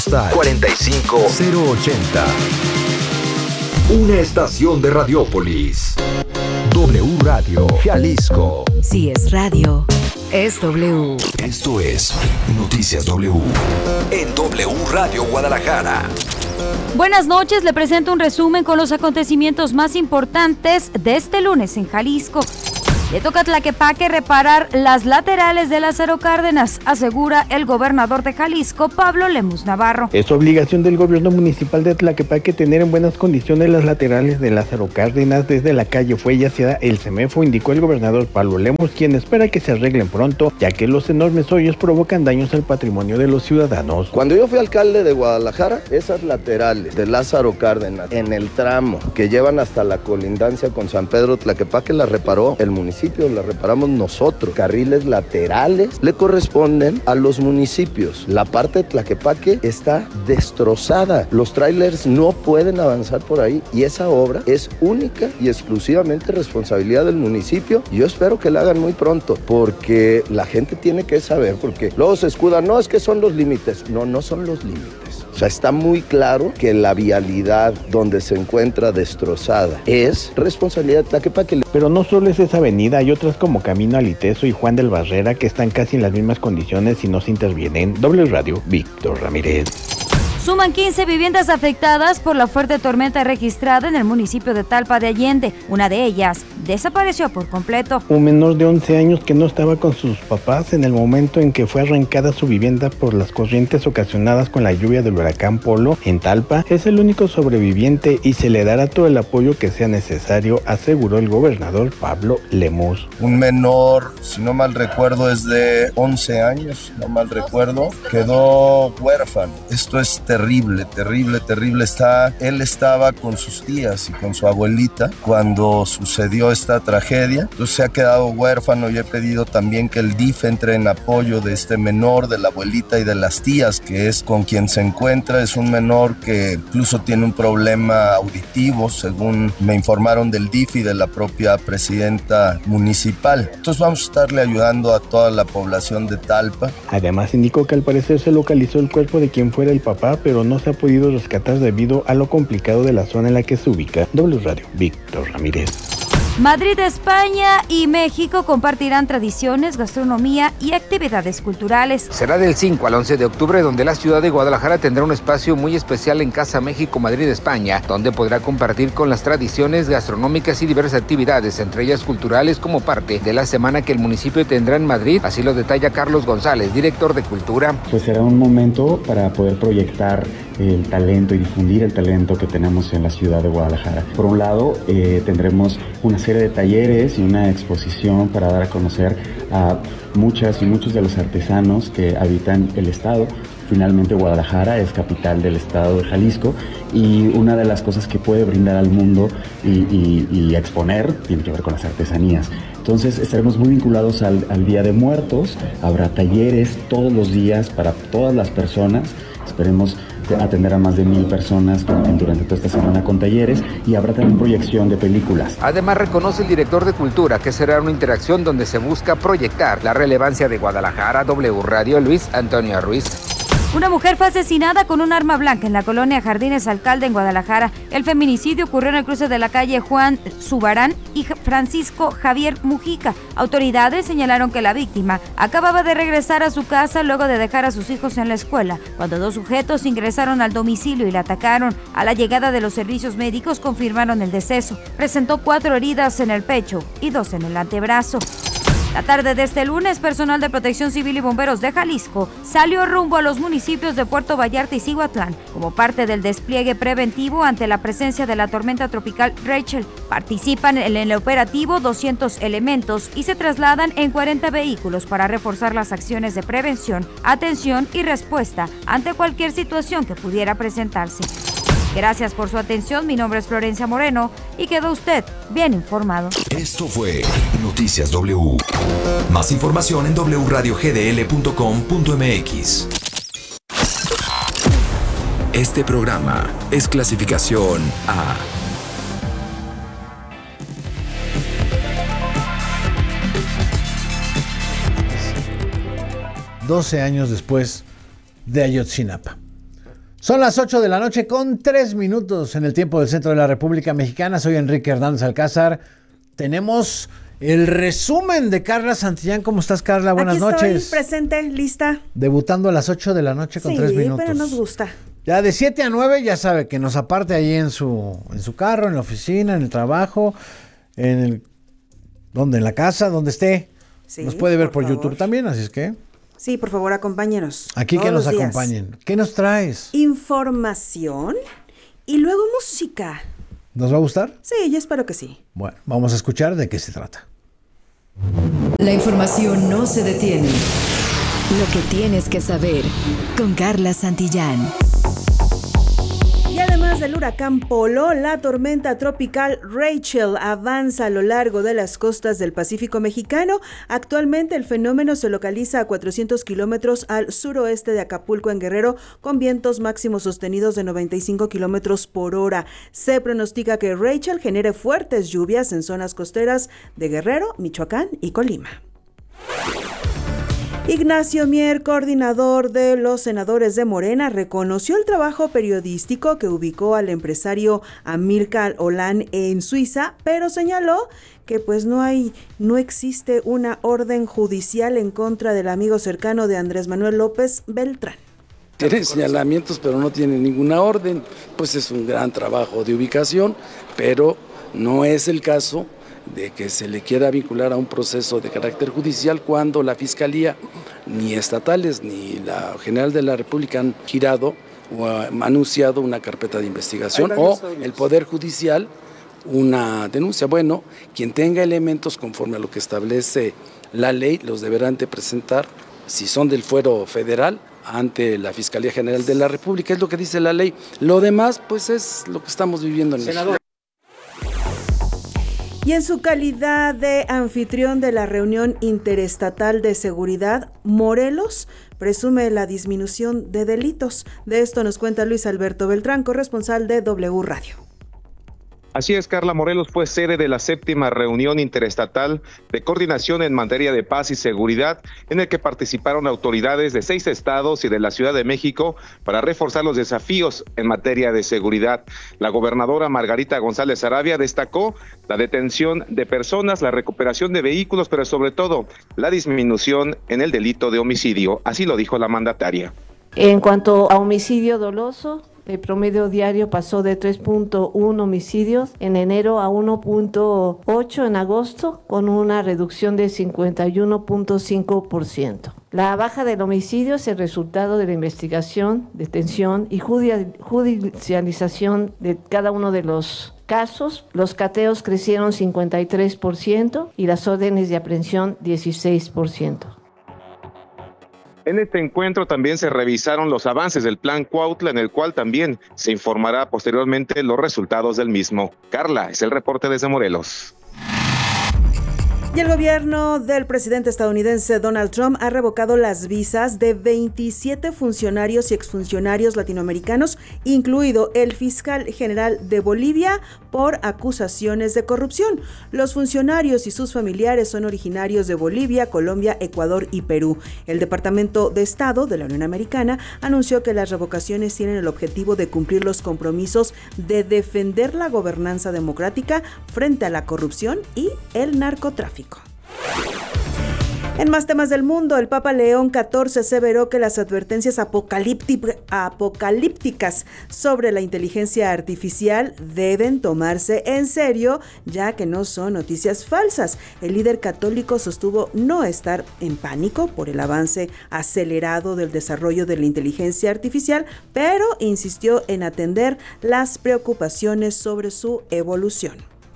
45080. Una estación de Radiópolis. W Radio Jalisco. Si es radio, es W. Esto es Noticias W. En W Radio Guadalajara. Buenas noches, le presento un resumen con los acontecimientos más importantes de este lunes en Jalisco. Le toca a Tlaquepaque reparar las laterales de Lázaro Cárdenas, asegura el gobernador de Jalisco, Pablo Lemus Navarro. Es obligación del gobierno municipal de Tlaquepaque tener en buenas condiciones las laterales de Lázaro Cárdenas desde la calle Fuelle hacia el CEMEFO, indicó el gobernador Pablo Lemus, quien espera que se arreglen pronto, ya que los enormes hoyos provocan daños al patrimonio de los ciudadanos. Cuando yo fui alcalde de Guadalajara, esas laterales de Lázaro Cárdenas en el tramo que llevan hasta la colindancia con San Pedro Tlaquepaque las reparó el municipio. La reparamos nosotros. Carriles laterales le corresponden a los municipios. La parte de Tlaquepaque está destrozada. Los trailers no pueden avanzar por ahí y esa obra es única y exclusivamente responsabilidad del municipio. Yo espero que la hagan muy pronto porque la gente tiene que saber, porque luego se escudan, no, es que son los límites. No, no son los límites. O sea, está muy claro que la vialidad donde se encuentra destrozada es responsabilidad de Tlaquepaque. Pero no solo es esa avenida, hay otras como Camino al Iteso y Juan del Barrera que están casi en las mismas condiciones si no se intervienen. W Radio, Víctor Ramírez. Suman 15 viviendas afectadas por la fuerte tormenta registrada en el municipio de Talpa de Allende. Una de ellas desapareció por completo. Un menor de 11 años que no estaba con sus papás en el momento en que fue arrancada su vivienda por las corrientes ocasionadas con la lluvia del huracán Polo en Talpa es el único sobreviviente y se le dará todo el apoyo que sea necesario, aseguró el gobernador Pablo Lemus. Un menor, si no mal recuerdo, es de 11 años, no mal recuerdo, quedó huérfano. Esto es terrible. Él estaba con sus tías y con su abuelita cuando sucedió esta tragedia. Entonces se ha quedado huérfano y he pedido también que el DIF entre en apoyo de este menor, de la abuelita y de las tías, que es con quien se encuentra. Es un menor que incluso tiene un problema auditivo, según me informaron del DIF y de la propia presidenta municipal. Entonces vamos a estarle ayudando a toda la población de Talpa. Además indicó que al parecer se localizó el cuerpo de quien fuera el papá, pero no se ha podido rescatar debido a lo complicado de la zona en la que se ubica. W Radio, Víctor Ramírez. Madrid, España y México compartirán tradiciones, gastronomía y actividades culturales. Será del 5 al 11 de octubre donde la ciudad de Guadalajara tendrá un espacio muy especial en Casa México Madrid, España, donde podrá compartir con las tradiciones gastronómicas y diversas actividades, entre ellas culturales, como parte de la semana que el municipio tendrá en Madrid. Así lo detalla Carlos González, director de Cultura. Pues será un momento para poder proyectar el talento y difundir el talento que tenemos en la ciudad de Guadalajara. Por un lado, tendremos una serie de talleres y una exposición para dar a conocer a muchas y muchos de los artesanos que habitan el estado. Finalmente, Guadalajara es capital del estado de Jalisco y una de las cosas que puede brindar al mundo y exponer tiene que ver con las artesanías. Entonces estaremos muy vinculados al Día de Muertos, habrá talleres todos los días para todas las personas, esperemos atender a más de 1,000 personas durante toda esta semana con talleres y habrá también proyección de películas. Además, reconoce el director de Cultura que será una interacción donde se busca proyectar la relevancia de Guadalajara. W Radio, Luis Antonio Ruiz. Una mujer fue asesinada con un arma blanca en la colonia Jardines Alcalde en Guadalajara. El feminicidio ocurrió en el cruce de la calle Juan Zubarán y Francisco Javier Mujica. Autoridades señalaron que la víctima acababa de regresar a su casa luego de dejar a sus hijos en la escuela, cuando dos sujetos ingresaron al domicilio y la atacaron. A la llegada de los servicios médicos confirmaron el deceso. Presentó 4 heridas en el pecho y 2 en el antebrazo. La tarde de este lunes, personal de Protección Civil y Bomberos de Jalisco salió rumbo a los municipios de Puerto Vallarta y Cihuatlán como parte del despliegue preventivo ante la presencia de la tormenta tropical Rachel. Participan en el operativo 200 elementos y se trasladan en 40 vehículos para reforzar las acciones de prevención, atención y respuesta ante cualquier situación que pudiera presentarse. Gracias por su atención, mi nombre es Florencia Moreno y quedó usted bien informado. Esto fue Noticias W. Más información en wradiogdl.com.mx. Este programa es clasificación A. ...12 años después de Ayotzinapa. Son las 8 de la noche con 3 minutos en el tiempo del centro de la República Mexicana. Soy Enrique Hernández Alcázar. Tenemos el resumen de Carla Santillán. ¿Cómo estás, Carla? Buenas noches. Estoy presente, lista. Debutando a las 8 de la noche con 3 minutos. Sí, pero nos gusta. Ya de 7 a 9 ya sabe que nos aparte ahí en su carro, en la oficina, en el trabajo, donde en la casa, donde esté. Sí, nos puede ver por favor. YouTube también, así es que... Sí, por favor, acompáñenos. Aquí que nos acompañen. ¿Qué nos traes? Información y luego música. ¿Nos va a gustar? Sí, yo espero que sí. Bueno, vamos a escuchar de qué se trata. La información no se detiene. Lo que tienes que saber con Carla Santillán. Y además del huracán Polo, la tormenta tropical Rachel avanza a lo largo de las costas del Pacífico mexicano. Actualmente el fenómeno se localiza a 400 kilómetros al suroeste de Acapulco, en Guerrero, con vientos máximos sostenidos de 95 kilómetros por hora. Se pronostica que Rachel genere fuertes lluvias en zonas costeras de Guerrero, Michoacán y Colima. Ignacio Mier, coordinador de los senadores de Morena, reconoció el trabajo periodístico que ubicó al empresario Amílcar Olan en Suiza, pero señaló que pues no existe una orden judicial en contra del amigo cercano de Andrés Manuel López Beltrán. Tiene señalamientos, pero no tiene ninguna orden, pues es un gran trabajo de ubicación, pero no es el caso de que se le quiera vincular a un proceso de carácter judicial cuando la Fiscalía, ni estatales ni la General de la República han girado o han anunciado una carpeta de investigación o el Poder Judicial una denuncia. Bueno, quien tenga elementos conforme a lo que establece la ley los deberán de presentar, si son del fuero federal, ante la Fiscalía General de la República, es lo que dice la ley. Lo demás, pues es lo que estamos viviendo en México. Y en su calidad de anfitrión de la reunión interestatal de seguridad, Morelos presume la disminución de delitos. De esto nos cuenta Luis Alberto Beltrán, corresponsal de W Radio. Así es, Carla. Morelos fue sede de la 7ª reunión interestatal de coordinación en materia de paz y seguridad, en el que participaron autoridades de 6 estados y de la Ciudad de México para reforzar los desafíos en materia de seguridad. La gobernadora Margarita González Arabia destacó la detención de personas, la recuperación de vehículos, pero sobre todo la disminución en el delito de homicidio. Así lo dijo la mandataria. En cuanto a homicidio doloso, el promedio diario pasó de 3.1 homicidios en enero a 1.8 en agosto, con una reducción de 51.5%. La baja del homicidio es el resultado de la investigación, detención y judicialización de cada uno de los casos. Los cateos crecieron 53% y las órdenes de aprehensión 16%. En este encuentro también se revisaron los avances del Plan Cuautla, en el cual también se informará posteriormente los resultados del mismo. Carla, es el reporte desde Morelos. Y el gobierno del presidente estadounidense Donald Trump ha revocado las visas de 27 funcionarios y exfuncionarios latinoamericanos, incluido el fiscal general de Bolivia, por acusaciones de corrupción. Los funcionarios y sus familiares son originarios de Bolivia, Colombia, Ecuador y Perú. El Departamento de Estado de la Unión Americana anunció que las revocaciones tienen el objetivo de cumplir los compromisos de defender la gobernanza democrática frente a la corrupción y el narcotráfico. En más temas del mundo, el Papa León XIV aseveró que las advertencias apocalípticas sobre la inteligencia artificial deben tomarse en serio, ya que no son noticias falsas. El líder católico sostuvo no estar en pánico por el avance acelerado del desarrollo de la inteligencia artificial, pero insistió en atender las preocupaciones sobre su evolución.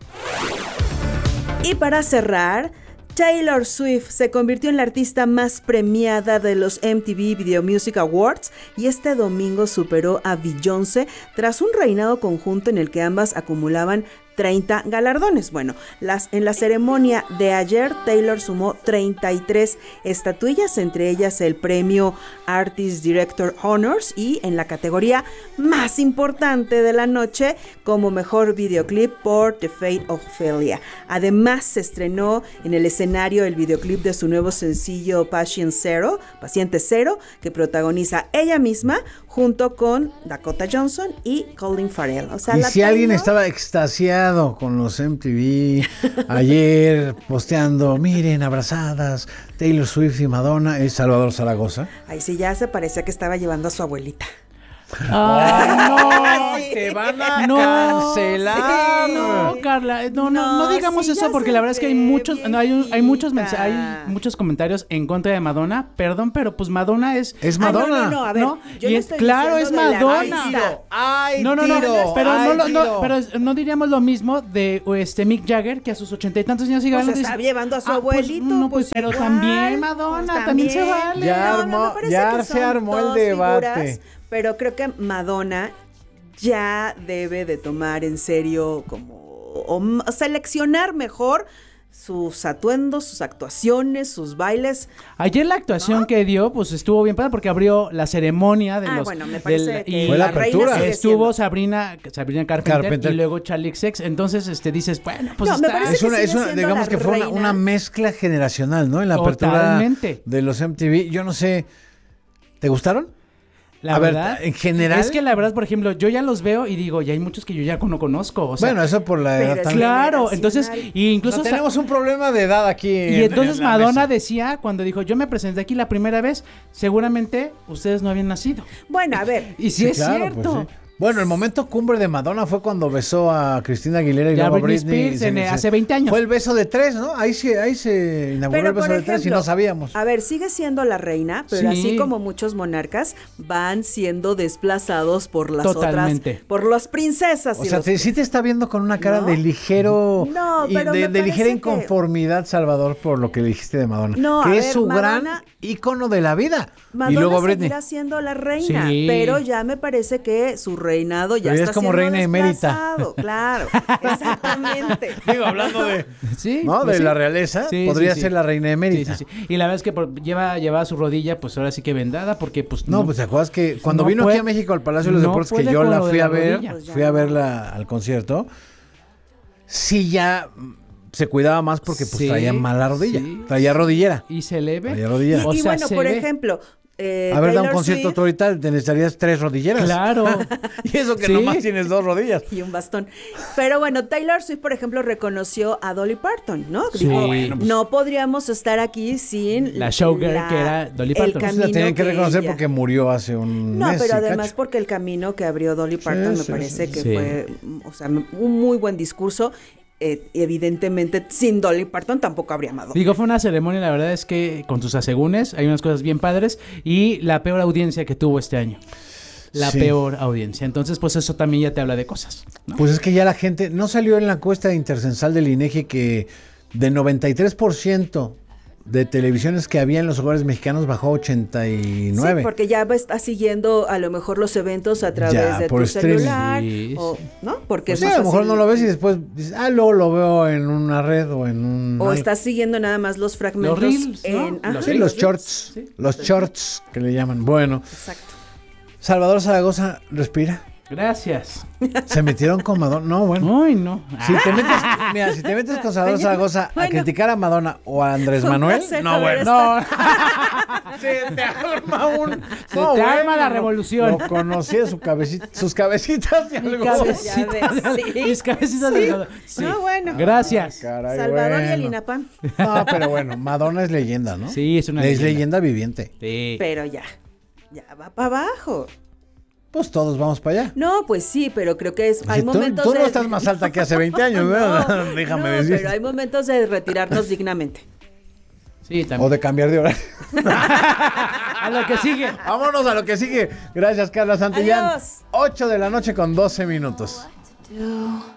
Y para cerrar, Taylor Swift se convirtió en la artista más premiada de los MTV Video Music Awards y este domingo superó a Beyoncé tras un reinado conjunto en el que ambas acumulaban 30 galardones. Bueno, en la ceremonia de ayer, Taylor sumó 33 estatuillas, entre ellas el premio Artist Director Honors y en la categoría más importante de la noche, como mejor videoclip por The Fate of Ophelia. Además, se estrenó en el escenario el videoclip de su nuevo sencillo Paciente Zero, que protagoniza ella misma junto con Dakota Johnson y Colin Farrell. O sea, y si alguien estaba extasiado con los MTV ayer posteando, miren, abrazadas, Taylor Swift y Madonna, es Salvador Zaragoza. Ahí sí ya se parecía que estaba llevando a su abuelita. Ay, no, sí. Te van a cancelar. Sí. No, Carla, no digamos eso porque la verdad es que hay muchos comentarios en contra de Madonna. Perdón, pero pues Madonna es Madonna. No, a ver, y es claro, es Madonna. Pero no diríamos lo mismo de Mick Jagger, que a sus 80 y tantos años sigue pues está llevando a su abuelito. Pero también Madonna, pues también se vale. Ya se armó el debate. Figuras, pero creo que Madonna ya debe de tomar en serio o seleccionar mejor sus atuendos, sus actuaciones, sus bailes. Ayer la actuación que dio, pues estuvo bien padre porque abrió la ceremonia de me parece que fue la apertura. Estuvo Sabrina Carpenter y luego Charlie XCX. Entonces dices, bueno, pues digamos que fue una mezcla generacional, ¿no? En la apertura de los MTV. Yo no sé, ¿te gustaron? La verdad, en general. Es que la verdad, por ejemplo, yo ya los veo y digo, ya hay muchos que yo ya no conozco. O sea, bueno, eso por la edad también. Claro, entonces, y incluso tenemos un problema de edad aquí. Y entonces Madonna decía, cuando dijo, yo me presenté aquí la primera vez, seguramente ustedes no habían nacido. Bueno, a ver. Y sí, es cierto. Pues sí. Bueno, el momento cumbre de Madonna fue cuando besó a Cristina Aguilera y luego a Britney Spears hace 20 años. Fue el beso de 3, ¿no? Ahí se inauguró el beso de 3 y no sabíamos. A ver, sigue siendo la reina, pero así como muchos monarcas van siendo desplazados por las otras, por las princesas. O sea, sí te está viendo con una cara de ligero, de ligera inconformidad, Salvador, por lo que le dijiste de Madonna. No, que es su gran ícono de la vida. Madonna y luego Britney seguirá siendo la reina, pero ya me parece que su reinado ya está como siendo reina emérita. Claro, exactamente. Digo, hablando de de la realeza, podría ser la reina emérita. Sí. Y la verdad es que lleva su rodilla, pues ahora sí que vendada, porque pues pues te acuerdas que cuando vino aquí a México al Palacio de los Deportes, que yo la fui a ver, fui a verla al concierto, sí ya se cuidaba más porque pues traía mala rodilla, traía rodillera. Y se le ve. Traía rodillera. Y bueno, por ejemplo, a ver, da un concierto tú ahorita, te necesitarías 3 rodilleras. Claro. Y eso que nomás tienes 2 rodillas. Y un bastón. Pero bueno, Taylor Swift, por ejemplo, reconoció a Dolly Parton, ¿no? Sí. Dijo, no podríamos estar aquí sin la showgirl que era Dolly Parton. Pues la tenían que reconocer porque murió hace un mes. No, pero además porque el camino que abrió Dolly Parton me parece que fue, o sea, un muy buen discurso. Evidentemente sin Dolly Parton tampoco habría Madonna. Digo, fue una ceremonia, la verdad es que con sus asegúnes hay unas cosas bien padres y la peor audiencia que tuvo este año. La peor audiencia. Entonces, pues eso también ya te habla de cosas, ¿no? Pues es que ya la gente, no salió en la encuesta intercensal del INEGI que de 93% de televisiones que había en los hogares mexicanos bajó a 89. Sí, porque ya está siguiendo a lo mejor los eventos a través de tu celular, ¿no? Porque pues a lo mejor no lo ves y después dices, luego lo veo en una red o en un... O estás siguiendo nada más los fragmentos. Los reels, ¿no? Los shorts, los shorts que le llaman. Bueno. Exacto. Salvador Zaragoza, respira. Gracias. Se metieron con Madonna. No, bueno. Ay, no. Si te metes con Salvador Zaragoza a criticar a Madonna o a Andrés Manuel, no, bueno. No. Se te arma te arma la revolución. Lo conocí de sus cabecitas de algo. Mis cabecitas de algo. Sí. No, bueno. Gracias. Caray, Salvador y el INAPAM. No, pero bueno, Madonna es leyenda, ¿no? Sí, es una leyenda viviente. Sí. Pero ya va para abajo. Pues todos vamos para allá. No, pues sí, pero creo que hay momentos tú no estás más alta que hace 20 años, ¿no? Déjame decir. Pero hay momentos de retirarnos dignamente. Sí, también. O de cambiar de horario. A lo que sigue. Vámonos a lo que sigue. Gracias, Carla Santillán. Adiós. 8 de la noche con 12 minutos.